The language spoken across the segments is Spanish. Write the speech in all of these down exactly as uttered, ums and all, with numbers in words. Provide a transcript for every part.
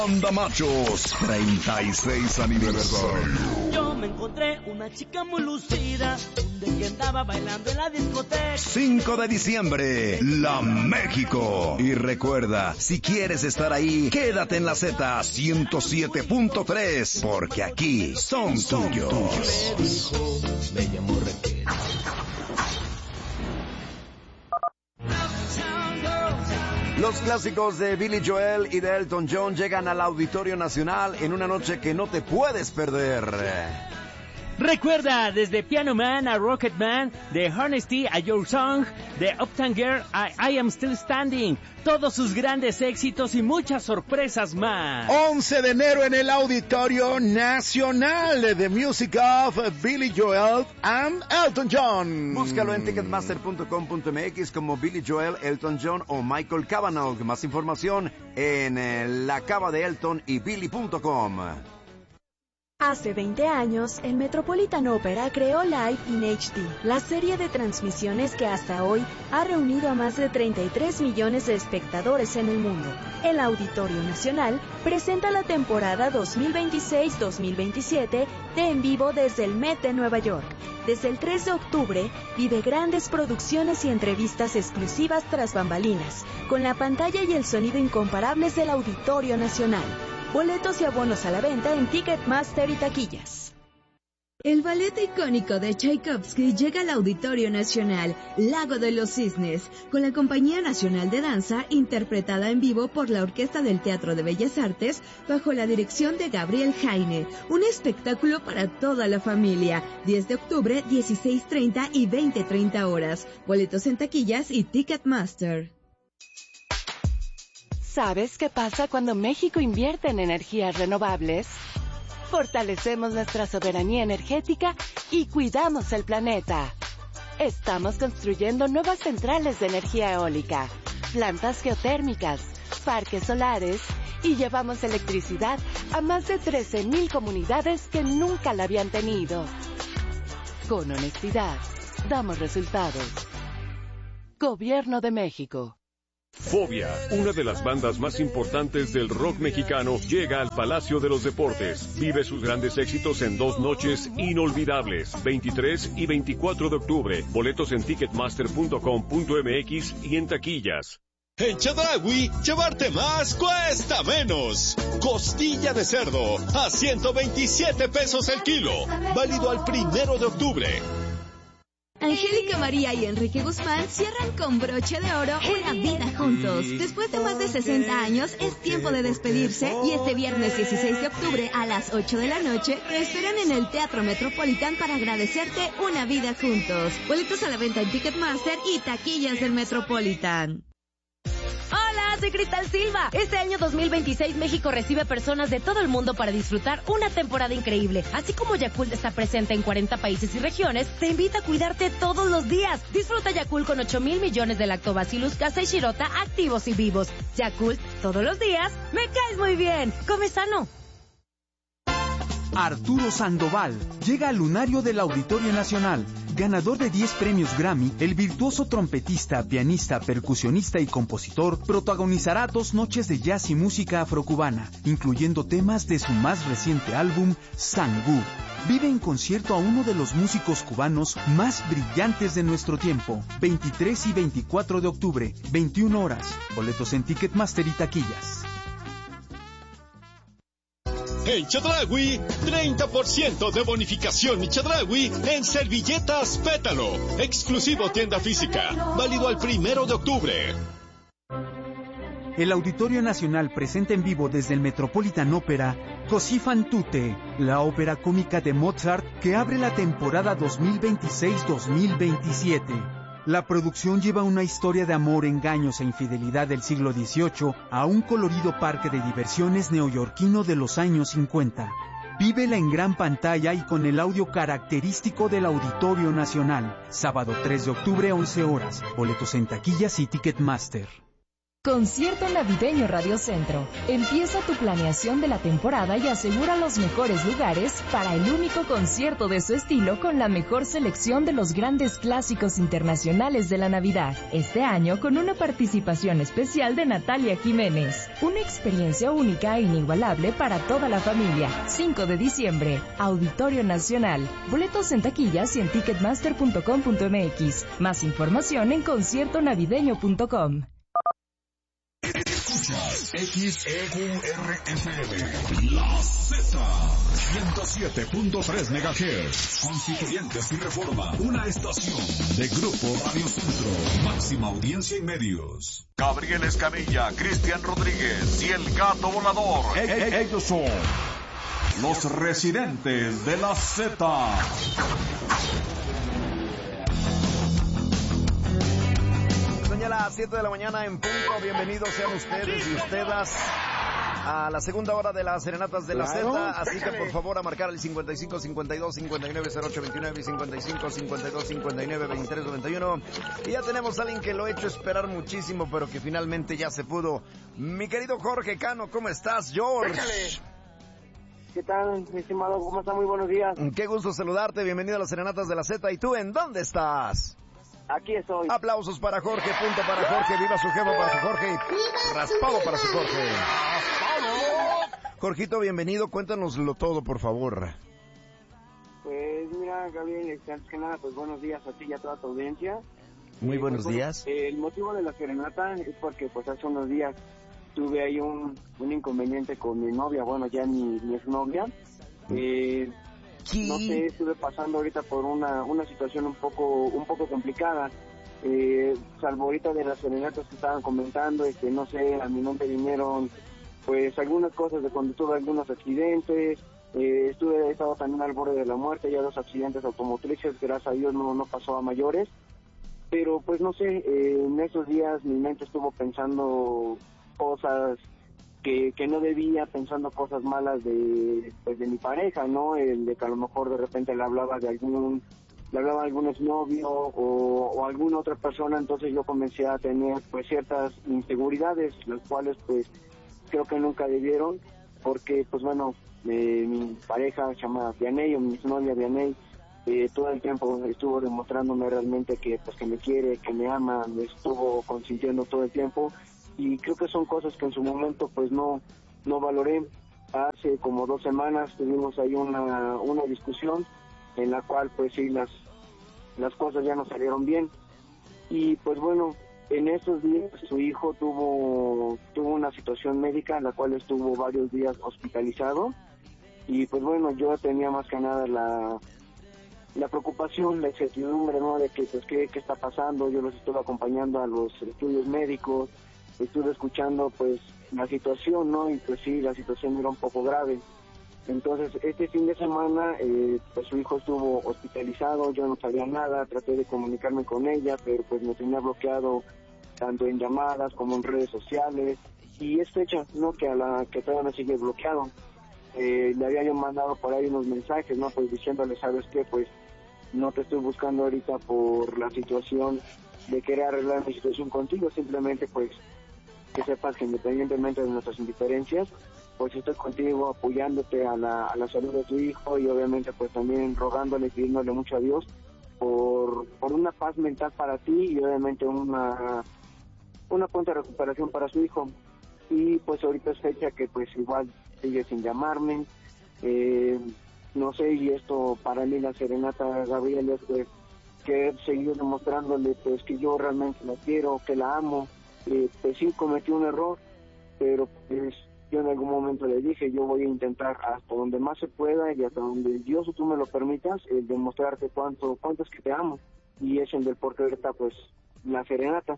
Banda Machos, treinta y seis aniversario. Yo me encontré una chica muy lucida, de que andaba bailando en la discoteca. cinco de diciembre, La México. Y recuerda, si quieres estar ahí, quédate en la Z ciento siete punto tres, porque aquí son tuyos. Me dijo, me llamó Raquel. Los clásicos de Billy Joel y de Elton John llegan al Auditorio Nacional en una noche que no te puedes perder. Recuerda, desde Piano Man a Rocket Man, de Honesty a Your Song, de Uptown Girl a I Am Still Standing, todos sus grandes éxitos y muchas sorpresas más. once de enero en el Auditorio Nacional, The Music of Billy Joel and Elton John. Búscalo en ticketmaster punto com punto m x como Billy Joel, Elton John o Michael Cavanaugh. Más información en eh, la cava de Elton y Billy punto com. Hace veinte años, el Metropolitan Opera creó Live in H D, la serie de transmisiones que hasta hoy ha reunido a más de treinta y tres millones de espectadores en el mundo. El Auditorio Nacional presenta la temporada dos mil veintiséis dos mil veintisiete de En Vivo desde el Met de Nueva York. Desde el tres de octubre, vive grandes producciones y entrevistas exclusivas tras bambalinas, con la pantalla y el sonido incomparables del Auditorio Nacional. Boletos y abonos a la venta en Ticketmaster y taquillas. El ballet icónico de Tchaikovsky llega al Auditorio Nacional, Lago de los Cisnes, con la Compañía Nacional de Danza, interpretada en vivo por la Orquesta del Teatro de Bellas Artes, bajo la dirección de Gabriel Heine. Un espectáculo para toda la familia. diez de octubre, dieciséis treinta y veinte treinta horas. Boletos en taquillas y Ticketmaster. ¿Sabes qué pasa cuando México invierte en energías renovables? Fortalecemos nuestra soberanía energética y cuidamos el planeta. Estamos construyendo nuevas centrales de energía eólica, plantas geotérmicas, parques solares y llevamos electricidad a más de trece mil comunidades que nunca la habían tenido. Con honestidad, damos resultados. Gobierno de México. Fobia, una de las bandas más importantes del rock mexicano, llega al Palacio de los Deportes. Vive sus grandes éxitos en dos noches inolvidables, veintitrés y veinticuatro de octubre. Boletos en ticketmaster punto com punto m x y en taquillas. En Chedraui, llevarte más cuesta menos. Costilla de cerdo a ciento veintisiete pesos el kilo. Válido al primero de octubre. Angélica María y Enrique Guzmán cierran con broche de oro una vida juntos. Después de más de sesenta años, es tiempo de despedirse y este viernes dieciséis de octubre a las ocho de la noche te esperan en el Teatro Metropolitan para agradecerte una vida juntos. Boletos a la venta en Ticketmaster y taquillas del Metropolitan. Hola, soy Cristal Silva. Este año dos mil veintiséis México recibe personas de todo el mundo para disfrutar una temporada increíble. Así como Yakult está presente en cuarenta países y regiones, te invita a cuidarte todos los días. Disfruta Yakult con ocho mil millones de lactobacillus casei shirota activos y vivos. Yakult, todos los días, me caes muy bien. Come sano. Arturo Sandoval llega al lunario del Auditorio Nacional. Ganador de diez premios Grammy, el virtuoso trompetista, pianista, percusionista y compositor protagonizará dos noches de jazz y música afrocubana, incluyendo temas de su más reciente álbum, Sangú. Vive en concierto a uno de los músicos cubanos más brillantes de nuestro tiempo, veintitrés y veinticuatro de octubre, veintiuna horas. Boletos en Ticketmaster y taquillas. En Chedraui, treinta por ciento de bonificación y Chedraui en servilletas Pétalo. Exclusivo tienda física. Válido al primero de octubre. El Auditorio Nacional presenta en vivo desde el Metropolitan Opera Così fan tutte, la ópera cómica de Mozart que abre la temporada dos mil veintiséis dos mil veintisiete. La producción lleva una historia de amor, engaños e infidelidad del siglo dieciocho a un colorido parque de diversiones neoyorquino de los años cincuenta. Vívela en gran pantalla y con el audio característico del Auditorio Nacional. Sábado tres de octubre, once horas. Boletos en taquillas y Ticketmaster. Concierto Navideño Radio Centro. Empieza tu planeación de la temporada y asegura los mejores lugares para el único concierto de su estilo con la mejor selección de los grandes clásicos internacionales de la Navidad. Este año con una participación especial de Natalia Jiménez. Una experiencia única e inigualable para toda la familia. cinco de diciembre, Auditorio Nacional. Boletos en taquillas y en ticketmaster punto com punto m x. Más información en concierto navideño punto com. Escuchas X E Q R F M, La Z, ciento siete punto tres megahertz, Constituyentes y Reforma, una estación de Grupo Radio Centro, máxima audiencia y medios. Gabriel Escamilla, Cristian Rodríguez y el Gato Volador. Ellos son los residentes de La Z. Ya a las siete de la mañana en punto, bienvenidos sean ustedes y ustedes a la segunda hora de las serenatas de la Claro, Z, así déjale. que por favor a marcar el cincuenta y cinco cincuenta y dos cincuenta y nueve cero ocho veintinueve y cincuenta y cinco cincuenta y dos cincuenta y nueve veintitrés noventa y uno. Y ya tenemos a alguien que lo ha hecho esperar muchísimo, pero que finalmente ya se pudo. Mi querido Jorge Cano, ¿cómo estás, George? Déjale. ¿Qué tal, mi estimado? ¿Cómo está? Muy buenos días. Qué gusto saludarte, bienvenido a las serenatas de la Z. ¿Y tú en dónde estás? Aquí estoy. Aplausos para Jorge, punto para Jorge, viva su jefa para su Jorge, raspado para su Jorge. Jorgito, bienvenido, cuéntanoslo todo, por favor. Pues mira, Gabriel, este, antes que nada, pues buenos días a ti y a toda tu audiencia. Muy Eh, buenos pues, días. eh, el motivo de la serenata es porque pues hace unos días tuve ahí un, un inconveniente con mi novia, bueno, ya mi, mi exnovia. Eh, no sé, estuve pasando ahorita por una, una situación un poco un poco complicada. Eh, salvo ahorita de las serenatas que estaban comentando, este, no sé, a mi nombre vinieron pues algunas cosas de cuando tuve algunos accidentes. Eh, estuve he estado también al borde de la muerte, ya dos accidentes automotrices, gracias a Dios no, no pasó a mayores. Pero pues no sé, eh, en esos días mi mente estuvo pensando cosas que, que no debía, pensando cosas malas de pues de mi pareja, ¿no? El de que a lo mejor de repente le hablaba de algún le hablaba de algún exnovio o, o alguna otra persona, entonces yo comencé a tener pues ciertas inseguridades, las cuales pues creo que nunca debieron, porque pues bueno, eh, mi pareja se llama Vianey, o mi exnovia Vianey, eh, todo el tiempo estuvo demostrándome realmente que pues que me quiere, que me ama, me estuvo consintiendo todo el tiempo. Y creo que son cosas que en su momento pues no no valoré. Hace como dos semanas tuvimos ahí una una discusión en la cual pues sí las las cosas ya no salieron bien. Y pues bueno, en esos días su hijo tuvo tuvo una situación médica en la cual estuvo varios días hospitalizado. Y pues bueno, yo tenía más que nada la la preocupación, la incertidumbre, ¿no? De que pues qué, qué está pasando. Yo los estuve acompañando a los estudios médicos, estuve escuchando pues la situación, ¿no? Y pues sí, la situación era un poco grave. Entonces este fin de semana eh, pues su hijo estuvo hospitalizado, yo no sabía nada, traté de comunicarme con ella, pero pues me tenía bloqueado tanto en llamadas como en redes sociales, y es fecha, ¿no? Que a la que todavía me sigue bloqueado. Eh, le había yo mandado por ahí unos mensajes, ¿no? Pues diciéndole, ¿sabes qué? Pues no te estoy buscando ahorita por la situación de querer arreglar mi situación contigo, simplemente pues que sepas que independientemente de nuestras indiferencias, pues estoy contigo apoyándote a la, a la salud de tu hijo, y obviamente pues también rogándole, pidiéndole mucho a Dios por, por una paz mental para ti, y obviamente una, una pronta recuperación para su hijo. Y pues ahorita es fecha que pues igual sigue sin llamarme, eh, no sé, y esto para mí la serenata, Gabriel, es pues que he seguido demostrándole pues que yo realmente la quiero, que la amo. Eh, pues sí, cometí un error, pero pues yo en algún momento le dije, yo voy a intentar hasta donde más se pueda y hasta donde Dios o tú me lo permitas, el demostrarte cuánto, cuánto es que te amo, y es el del por qué ahorita pues la serenata.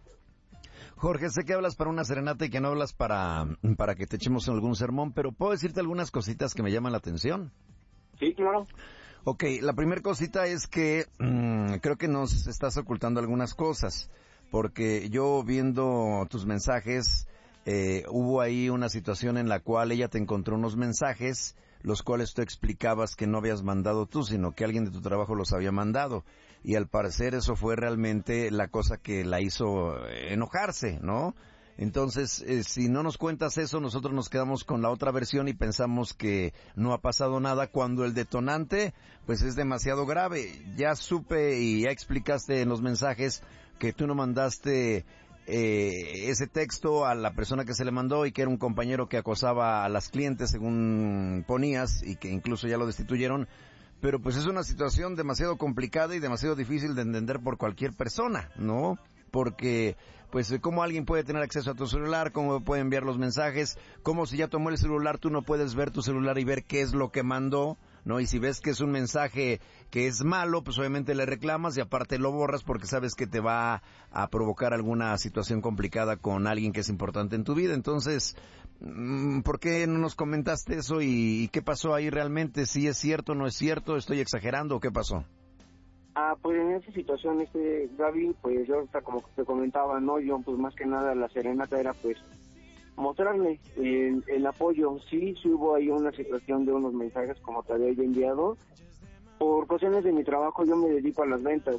Jorge, sé que hablas para una serenata y que no hablas para, para que te echemos algún sermón, pero ¿puedo decirte algunas cositas que me llaman la atención? Sí, claro. Ok, la primera cosita es que mmm, creo que nos estás ocultando algunas cosas, porque yo viendo tus mensajes, eh, hubo ahí una situación en la cual ella te encontró unos mensajes, los cuales tú explicabas que no habías mandado tú, sino que alguien de tu trabajo los había mandado. Y al parecer eso fue realmente la cosa que la hizo enojarse, ¿no? Entonces, eh, si no nos cuentas eso, nosotros nos quedamos con la otra versión y pensamos que no ha pasado nada, cuando el detonante, pues es demasiado grave. Ya supe y ya explicaste en los mensajes que tú no mandaste eh, ese texto a la persona que se le mandó y que era un compañero que acosaba a las clientes, según ponías, y que incluso ya lo destituyeron. Pero pues es una situación demasiado complicada y demasiado difícil de entender por cualquier persona, ¿no? Porque, pues, ¿cómo alguien puede tener acceso a tu celular? ¿Cómo puede enviar los mensajes? ¿Cómo si ya tomó el celular tú no puedes ver tu celular y ver qué es lo que mandó? ¿No? Y si ves que es un mensaje que es malo, pues obviamente le reclamas y aparte lo borras porque sabes que te va a provocar alguna situación complicada con alguien que es importante en tu vida. Entonces, ¿por qué no nos comentaste eso y, y qué pasó ahí realmente? ¿Si es cierto, no es cierto? ¿Estoy exagerando o qué pasó? Ah, pues en esa situación, este, Gaby, pues yo hasta como te comentaba, ¿no? Yo, pues más que nada, la serenata era, pues, mostrarle el, el apoyo. Sí, sí hubo ahí una situación de unos mensajes, como te había enviado. Por cuestiones de mi trabajo, yo me dedico a las ventas.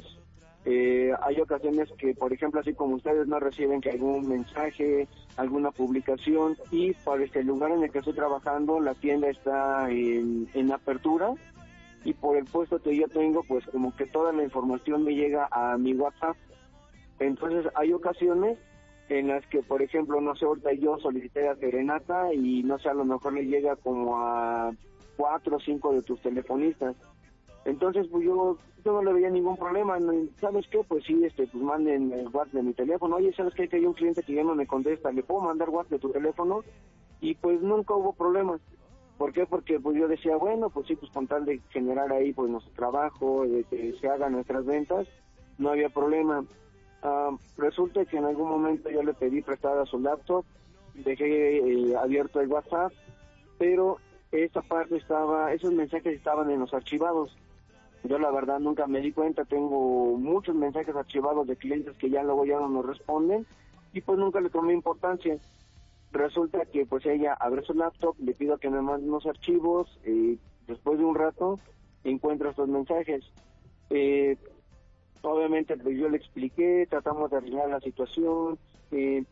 Eh, hay ocasiones que, por ejemplo, así como ustedes no reciben que algún mensaje, alguna publicación, y para este lugar en el que estoy trabajando, la tienda está en, en apertura, y por el puesto que yo tengo, pues como que toda la información me llega a mi WhatsApp. Entonces hay ocasiones en las que, por ejemplo, no sé, ahorita yo solicité a serenata y no sé, a lo mejor le llega como a cuatro o cinco de tus telefonistas. Entonces, pues yo, yo no le veía ningún problema. ¿Sabes qué? Pues sí, este, pues manden el WhatsApp de mi teléfono. Oye, ¿sabes qué? Que hay un cliente que ya no me contesta, ¿le puedo mandar WhatsApp de tu teléfono? Y pues nunca hubo problemas. ¿Por qué? Porque pues yo decía, bueno, pues sí, pues con tal de generar ahí pues nuestro trabajo, de que se hagan nuestras ventas, no había problema. Uh, resulta que en algún momento yo le pedí prestada su laptop, dejé eh, abierto el WhatsApp, pero esa parte estaba, esos mensajes estaban en los archivados. Yo la verdad nunca me di cuenta, tengo muchos mensajes archivados de clientes que ya luego ya no nos responden y pues nunca le tomé importancia. Resulta que pues ella abre su laptop, le pido que me mande unos archivos y después de un rato encuentra estos mensajes. Eh, obviamente pues yo le expliqué, tratamos de arreglar la situación, eh,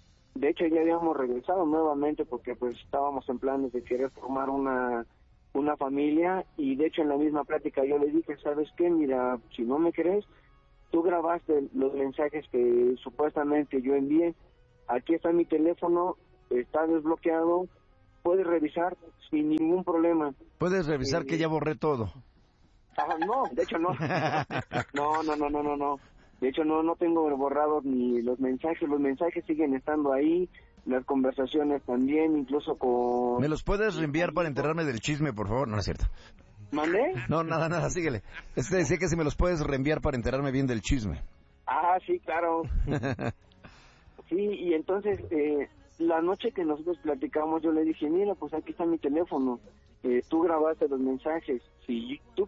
de hecho ya habíamos regresado nuevamente porque pues estábamos en planes de querer formar una una familia y de hecho en la misma plática yo le dije, ¿sabes qué? Mira, si no me crees, tú grabaste los mensajes que supuestamente yo envié, aquí está mi teléfono, está desbloqueado, puedes revisar sin ningún problema. Puedes revisar eh, que ya borré todo. Ah, no, de hecho no. No, no, no, no, no, no. De hecho no, no tengo borrados ni los mensajes, los mensajes siguen estando ahí, las conversaciones también, incluso con... ¿Me los puedes reenviar para enterarme del chisme, por favor? No, no es cierto. ¿Mandé? No, nada, nada, síguele. Este decía que si me los puedes reenviar para enterarme bien del chisme. Ah, sí, claro. Sí, y entonces... Eh, la noche que nosotros platicamos, yo le dije, mira, pues aquí está mi teléfono, eh, tú grabaste los mensajes, si tú